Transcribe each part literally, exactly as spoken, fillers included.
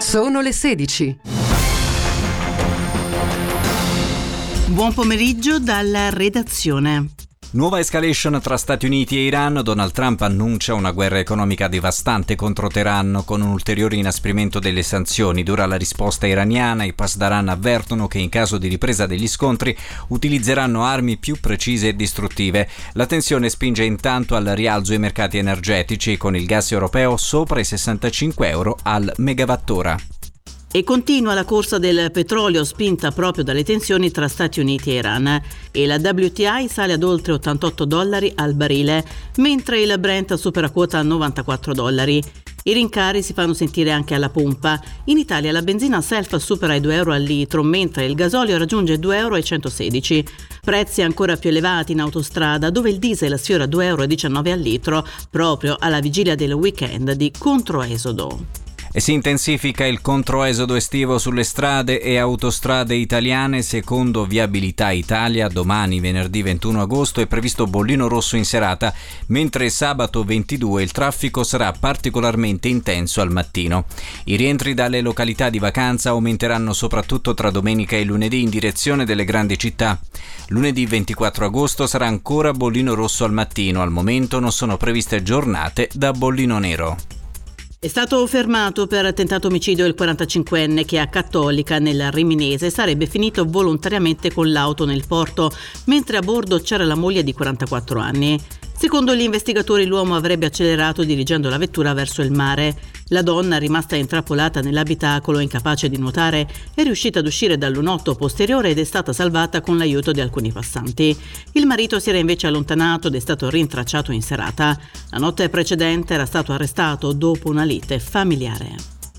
Sono le sedici. Buon pomeriggio dalla redazione. Nuova escalation tra Stati Uniti e Iran. Donald Trump annuncia una guerra economica devastante contro Teheran con un ulteriore inasprimento delle sanzioni. Dura la risposta iraniana. I Pasdaran avvertono che in caso di ripresa degli scontri utilizzeranno armi più precise e distruttive. La tensione spinge intanto al rialzo i mercati energetici, con il gas europeo sopra i sessantacinque euro al megawattora. E continua la corsa del petrolio spinta proprio dalle tensioni tra Stati Uniti e Iran, e la W T I sale ad oltre ottantotto dollari al barile, mentre il Brent supera quota novantaquattro dollari. I rincari si fanno sentire anche alla pompa. In Italia la benzina self supera i due euro al litro, mentre il gasolio raggiunge due euro e centosedici. Prezzi ancora più elevati in autostrada, dove il diesel sfiora due euro e diciannove al litro, proprio alla vigilia del weekend di controesodo. E si intensifica il controesodo estivo sulle strade e autostrade italiane. Secondo Viabilità Italia, domani, venerdì ventuno agosto, è previsto bollino rosso in serata, mentre sabato ventidue il traffico sarà particolarmente intenso al mattino. I rientri dalle località di vacanza aumenteranno soprattutto tra domenica e lunedì in direzione delle grandi città. Lunedì ventiquattro agosto sarà ancora bollino rosso al mattino. Al momento non sono previste giornate da bollino nero. È stato fermato per tentato omicidio il quarantacinquenne che a Cattolica, nel Riminese, sarebbe finito volontariamente con l'auto nel porto, mentre a bordo c'era la moglie di quarantaquattro anni. Secondo gli investigatori l'uomo avrebbe accelerato dirigendo la vettura verso il mare. La donna, rimasta intrappolata nell'abitacolo, incapace di nuotare, è riuscita ad uscire dal lunotto posteriore ed è stata salvata con l'aiuto di alcuni passanti. Il marito si era invece allontanato ed è stato rintracciato in serata. La notte precedente era stato arrestato dopo una lite familiare.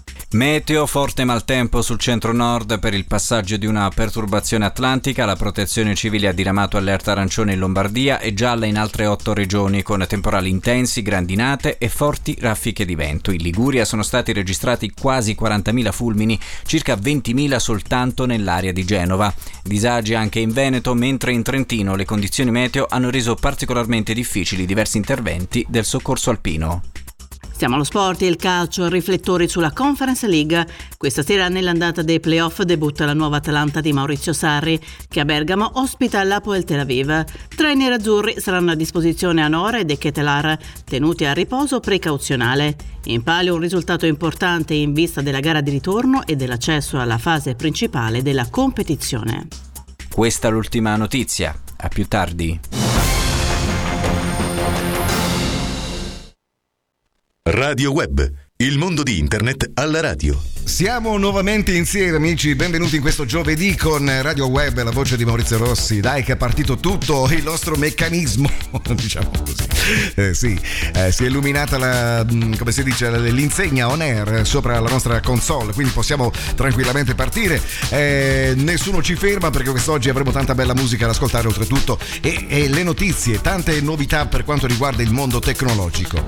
Meteo, forte maltempo sul centro-nord per il passaggio di una perturbazione atlantica. La protezione civile ha diramato allerta arancione in Lombardia e gialla in altre otto regioni, con temporali intensi, grandinate e forti raffiche di vento. In Liguria sono stati registrati quasi quarantamila fulmini, circa ventimila soltanto nell'area di Genova. Disagi anche in Veneto, mentre in Trentino le condizioni meteo hanno reso particolarmente difficili diversi interventi del soccorso alpino. Siamo allo sport e il calcio, riflettori sulla Conference League. Questa sera nell'andata dei playoff debutta la nuova Atalanta di Maurizio Sarri, che a Bergamo ospita l'Hapoel Tel Aviv. Tra i nerazzurri saranno a disposizione Anora e De Ketelaere, tenuti a riposo precauzionale. In palio un risultato importante in vista della gara di ritorno e dell'accesso alla fase principale della competizione. Questa è l'ultima notizia. A più tardi. Radio Web, il mondo di internet alla radio. Siamo nuovamente insieme, amici, benvenuti in questo giovedì con Radio Web, la voce di Maurizio Rossi. Dai che è partito tutto, il nostro meccanismo, diciamo così. Eh, sì, eh, si è illuminata la, come si dice, l'insegna on air sopra la nostra console, quindi possiamo tranquillamente partire. Eh, nessuno ci ferma perché quest'oggi avremo tanta bella musica da ascoltare oltretutto e, e le notizie, tante novità per quanto riguarda il mondo tecnologico.